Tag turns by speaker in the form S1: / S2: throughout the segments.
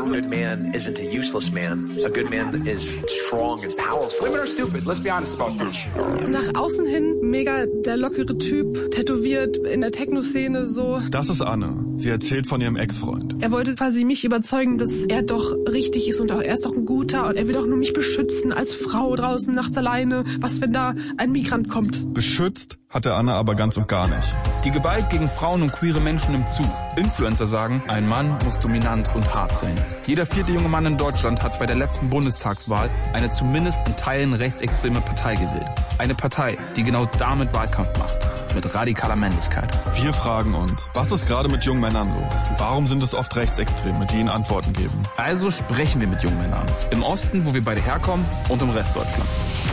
S1: good man isn't a useless man. A good man is strong and powerful.
S2: Women are stupid, let's be honest about this.
S3: Nach außen hin mega der lockere Typ, tätowiert in der Techno-Szene so.
S4: Das ist Anne. Sie erzählt von ihrem Ex-Freund.
S3: Er wollte quasi mich überzeugen, dass er doch richtig ist und er ist doch ein guter und er will doch nur mich beschützen als Frau draußen nachts alleine. Was, wenn da ein Migrant kommt?
S4: Beschützt hat der Anne aber ganz und gar nicht.
S5: Die Gewalt gegen Frauen und queere Menschen nimmt zu. Influencer sagen, ein Mann muss dominant und hart sein. Jeder 4. junge Mann in Deutschland hat bei der letzten Bundestagswahl eine zumindest in Teilen rechtsextreme Partei gewählt. Eine Partei, die genau damit Wahlkampf macht. Mit radikaler Männlichkeit.
S4: Wir fragen uns, was ist gerade mit jungen Männern los? Warum sind es oft Rechtsextreme, die ihnen Antworten geben?
S5: Also sprechen wir mit jungen Männern. Im Osten, wo wir beide herkommen, und im Rest Deutschlands.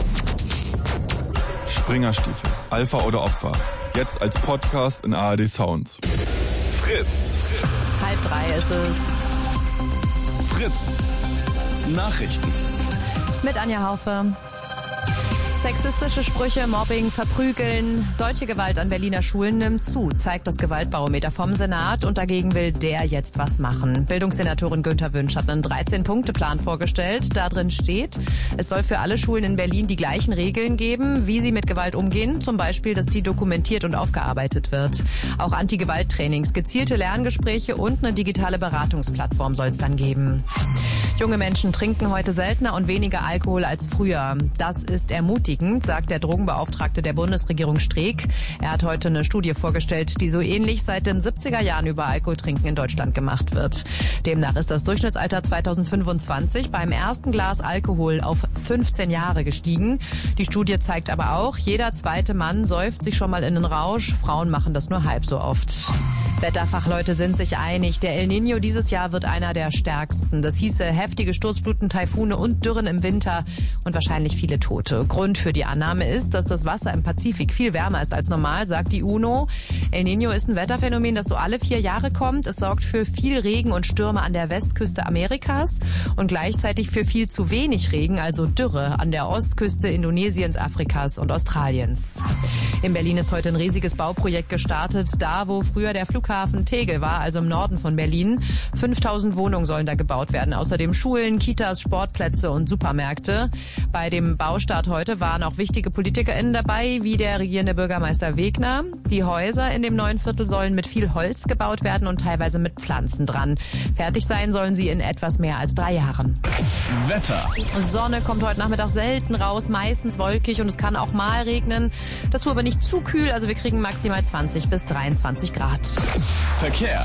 S4: Springerstiefel, Alpha oder Opfer. Jetzt als Podcast in ARD Sounds.
S6: Fritz.
S7: 2:30 ist es.
S6: Fritz. Nachrichten.
S7: Mit Anja Haufe. Sexistische Sprüche, Mobbing, Verprügeln, solche Gewalt an Berliner Schulen nimmt zu, zeigt das Gewaltbarometer vom Senat und dagegen will der jetzt was machen. Bildungssenatorin Günther Wünsch hat einen 13-Punkte-Plan vorgestellt. Da drin steht, es soll für alle Schulen in Berlin die gleichen Regeln geben, wie sie mit Gewalt umgehen, zum Beispiel, dass die dokumentiert und aufgearbeitet wird. Auch Anti-Gewalt-Trainings, gezielte Lerngespräche und eine digitale Beratungsplattform soll es dann geben. Junge Menschen trinken heute seltener und weniger Alkohol als früher. Das ist ermutigend, sagt der Drogenbeauftragte der Bundesregierung Streeck. Er hat heute eine Studie vorgestellt, die so ähnlich seit den 70er Jahren über Alkoholtrinken in Deutschland gemacht wird. Demnach ist das Durchschnittsalter 2025 beim ersten Glas Alkohol auf 15 Jahre gestiegen. Die Studie zeigt aber auch, jeder zweite Mann säuft sich schon mal in den Rausch. Frauen machen das nur halb so oft. Wetterfachleute sind sich einig, der El Niño dieses Jahr wird einer der stärksten. Das hieße heftige Sturzfluten, Taifune und Dürren im Winter und wahrscheinlich viele Tote. Grund für die Annahme ist, dass das Wasser im Pazifik viel wärmer ist als normal, sagt die UNO. El Niño ist ein Wetterphänomen, das so alle 4 Jahre kommt. Es sorgt für viel Regen und Stürme an der Westküste Amerikas und gleichzeitig für viel zu wenig Regen, also Dürre, an der Ostküste Indonesiens, Afrikas und Australiens. In Berlin ist heute ein riesiges Bauprojekt gestartet, da wo früher der Flughafen Tegel war, also im Norden von Berlin. 5000 Wohnungen sollen da gebaut werden, außerdem Schulen, Kitas, Sportplätze und Supermärkte. Bei dem Baustart heute waren auch wichtige PolitikerInnen dabei, wie der regierende Bürgermeister Wegner. Die Häuser in dem neuen Viertel sollen mit viel Holz gebaut werden und teilweise mit Pflanzen dran. Fertig sein sollen sie in etwas mehr als 3 Jahren.
S6: Wetter.
S7: Sonne kommt heute Nachmittag selten raus, meistens wolkig und es kann auch mal regnen. Dazu aber nicht zu kühl, also wir kriegen maximal 20 bis 23 Grad.
S6: Verkehr.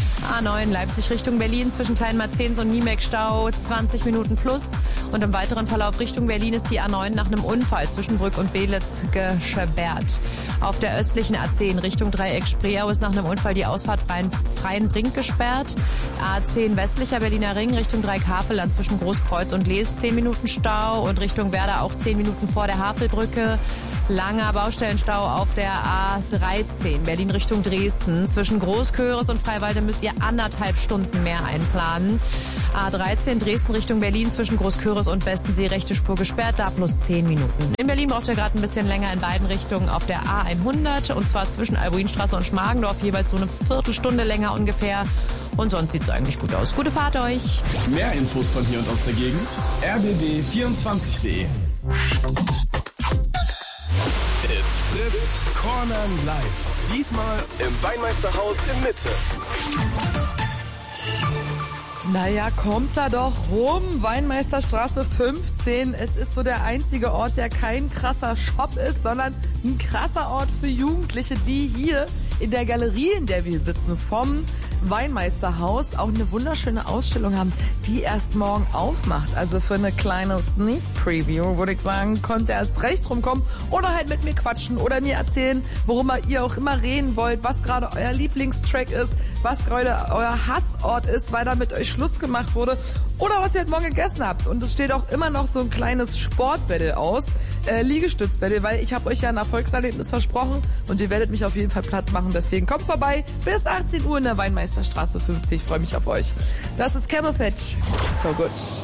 S7: A9 Leipzig Richtung Berlin zwischen Kleinmarzens und Niemek Stau 20 Minuten plus. Und im weiteren Verlauf Richtung Berlin ist die A9 nach einem Unfall zwischen Brück und Belitz gesperrt. Auf der östlichen A10 Richtung Dreieck Spreeau ist nach einem Unfall die Ausfahrt Freienbrink gesperrt. A10 westlicher Berliner Ring Richtung Dreieck-Havelland zwischen Großkreuz und Lees 10 Minuten Stau und Richtung Werder auch 10 Minuten vor der Havelbrücke. Langer Baustellenstau auf der A13 Berlin Richtung Dresden. Zwischen Großköris und Freiwalde müsst ihr 1,5 Stunden mehr einplanen. A13 Dresden Richtung Berlin zwischen Großköris und Westensee rechte Spur gesperrt, da plus 10 Minuten. In Berlin braucht ihr gerade ein bisschen länger in beiden Richtungen auf der A100 und zwar zwischen Albuinstraße und Schmargendorf jeweils so eine Viertelstunde länger ungefähr. Und sonst sieht's eigentlich gut aus. Gute Fahrt euch!
S6: Mehr Infos von hier und aus der Gegend. rbb24.de. Fritz Cornern live. Diesmal im Weinmeisterhaus in Mitte.
S3: Naja, kommt da doch rum. Weinmeisterstraße 15. Es ist so der einzige Ort, der kein krasser Shop ist, sondern ein krasser Ort für Jugendliche, die hier in der Galerie, in der wir sitzen, vom Weinmeisterhaus auch eine wunderschöne Ausstellung haben, die erst morgen aufmacht. Also für eine kleine Sneak Preview, würde ich sagen, könnt ihr erst recht rumkommen oder halt mit mir quatschen oder mir erzählen, worüber ihr auch immer reden wollt, was gerade euer Lieblingstrack ist, was gerade euer Hassort ist, weil da mit euch Schluss gemacht wurde oder was ihr heute Morgen gegessen habt. Und es steht auch immer noch so ein kleines Sportbattle aus, Liegestützbattle, weil ich habe euch ja ein Erfolgserlebnis versprochen und ihr werdet mich auf jeden Fall platt machen. Deswegen kommt vorbei bis 18 Uhr in der Weinmeisterstraße 50. Ich freue mich auf euch. Das ist Camouflage. So gut.